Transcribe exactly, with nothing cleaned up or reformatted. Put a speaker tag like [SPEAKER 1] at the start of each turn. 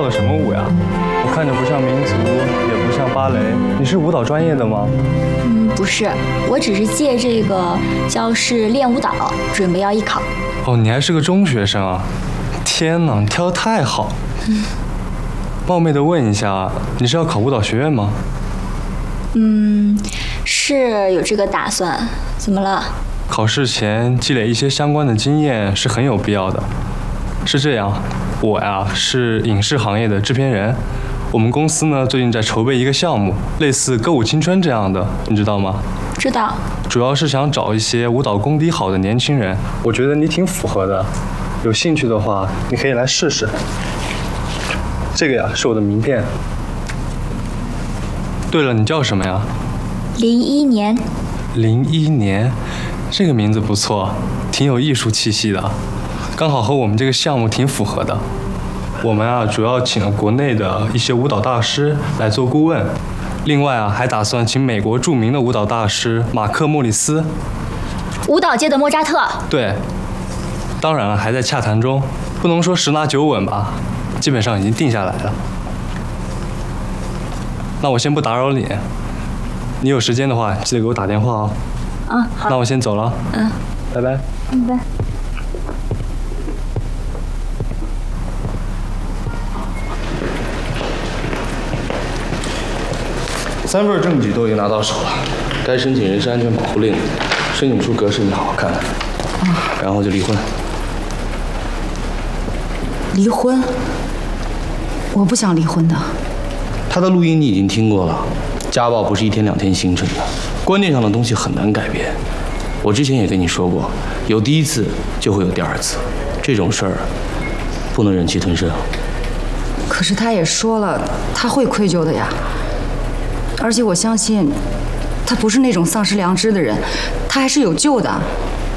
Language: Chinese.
[SPEAKER 1] 的什么舞呀？我看着不像民族，也不像芭蕾。你是舞蹈专业的吗？
[SPEAKER 2] 嗯，不是，我只是借这个教室练舞蹈，准备要艺考。
[SPEAKER 1] 哦，你还是个中学生啊！天哪，你跳得太好。嗯。冒昧的问一下，你是要考舞蹈学院吗？
[SPEAKER 2] 嗯，是有这个打算。怎么了？
[SPEAKER 1] 考试前积累一些相关的经验是很有必要的。是这样，我呀是影视行业的制片人，我们公司呢最近在筹备一个项目，类似歌舞青春这样的，你知道吗？
[SPEAKER 2] 知道。
[SPEAKER 1] 主要是想找一些舞蹈功底好的年轻人，我觉得你挺符合的。有兴趣的话，你可以来试试。这个呀是我的名片。对了，你叫什么呀？
[SPEAKER 2] 零一年。
[SPEAKER 1] 零一年，这个名字不错，挺有艺术气息的，刚好和我们这个项目挺符合的。我们啊主要请了国内的一些舞蹈大师来做顾问，另外啊还打算请美国著名的舞蹈大师马克·莫里斯，
[SPEAKER 2] 舞蹈界的莫扎特。
[SPEAKER 1] 对，当然了还在洽谈中，不能说十拿九稳吧，基本上已经定下来了。那我先不打扰你，你有时间的话记得给我打电话哦。
[SPEAKER 2] 啊，好。
[SPEAKER 1] 那我先走了。
[SPEAKER 2] 嗯，
[SPEAKER 1] 拜拜。
[SPEAKER 2] 拜拜。
[SPEAKER 3] 三份证据都已经拿到手了，该申请人身安全保护令，申请书格式你好好看看，然后就离婚。
[SPEAKER 4] 离婚？我不想离婚的。
[SPEAKER 3] 他的录音你已经听过了，家暴不是一天两天形成的，观念上的东西很难改变。我之前也跟你说过，有第一次就会有第二次，这种事儿不能忍气吞声。
[SPEAKER 4] 可是他也说了，他会愧疚的呀。而且我相信，他不是那种丧失良知的人，他还是有救的。